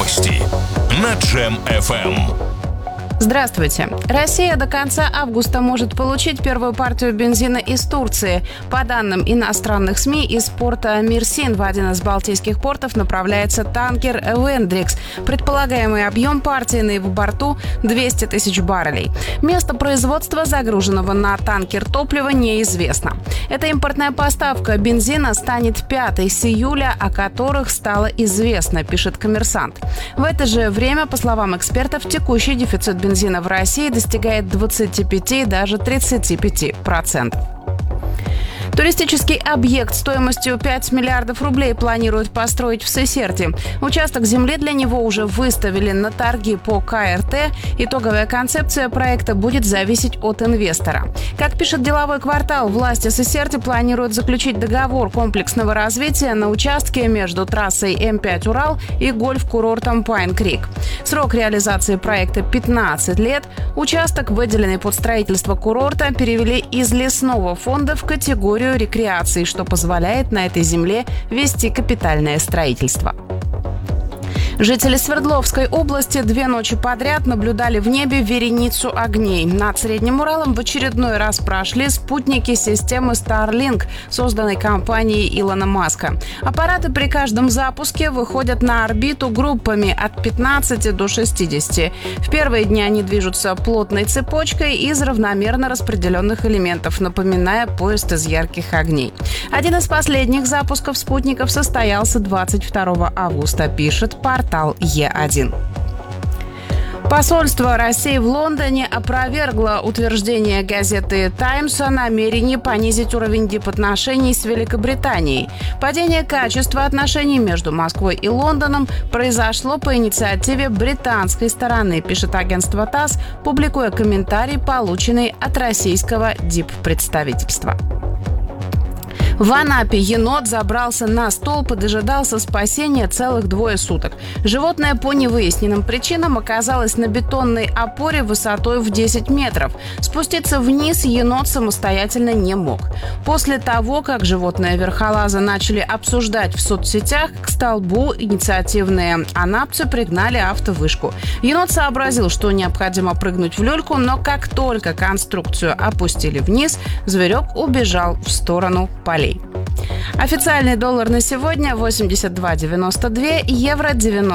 Новости на Джем FM. Здравствуйте. Россия до конца августа может получить первую партию бензина из Турции. По данным иностранных СМИ, из порта Мерсин в один из балтийских портов направляется танкер «Вендрикс». Предполагаемый объем партии на его борту – 200 тысяч баррелей. Место производства загруженного на танкер топлива неизвестно. Эта импортная поставка бензина станет пятой с июля, о которых стало известно, пишет «Коммерсант». В это же время, по словам экспертов, текущий дефицит бензина в России достигает 25, даже 35%. Туристический объект стоимостью 5 миллиардов рублей планируют построить в Сесерте. Участок земли для него уже выставили на торги по КРТ. Итоговая концепция проекта будет зависеть от инвестора. Как пишет «Деловой квартал», власти Сесерте планируют заключить договор комплексного развития на участке между трассой М5 «Урал» и гольф-курортом Пайн-Крик. Срок реализации проекта – 15 лет. Участок, выделенный под строительство курорта, перевели из лесного фонда в категорию рекреации, что позволяет на этой земле вести капитальное строительство. Жители Свердловской области 2 ночи подряд наблюдали в небе вереницу огней. Над Средним Уралом в очередной раз прошли спутники системы Starlink, созданной компанией Илона Маска. Аппараты при каждом запуске выходят на орбиту группами от 15 до 60. В первые дни они движутся плотной цепочкой из равномерно распределенных элементов, напоминая поезд из ярких огней. Один из последних запусков спутников состоялся 22 августа, пишет портал Е1. Посольство России в Лондоне опровергло утверждение газеты «Таймс» о намерении понизить уровень дипотношений с Великобританией. Падение качества отношений между Москвой и Лондоном произошло по инициативе британской стороны, пишет агентство ТАСС, публикуя комментарий, полученный от российского диппредставительства. В Анапе енот забрался на столб и дожидался спасения целых 2 суток. Животное по невыясненным причинам оказалось на бетонной опоре высотой в 10 метров. Спуститься вниз енот самостоятельно не мог. После того, как животное верхолаза начали обсуждать в соцсетях, к столбу инициативные анапцы пригнали автовышку. Енот сообразил, что необходимо прыгнуть в люльку, но как только конструкцию опустили вниз, зверек убежал в сторону полей. Официальный доллар на сегодня 82,92, евро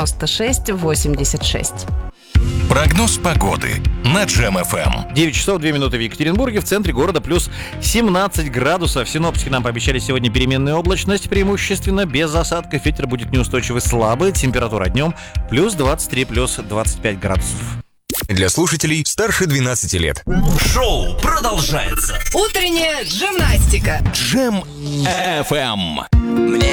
96,86. Прогноз погоды на Джем FM. 9 часов 2 минуты в Екатеринбурге, в центре города плюс 17 градусов. Синоптики нам пообещали сегодня переменную облачность, преимущественно без осадков. Ветер будет неустойчивый, слабый. Температура днем плюс 23, плюс 25 градусов. Для слушателей старше 12 лет. Шоу продолжается. Утренняя гимнастика. Джем FM.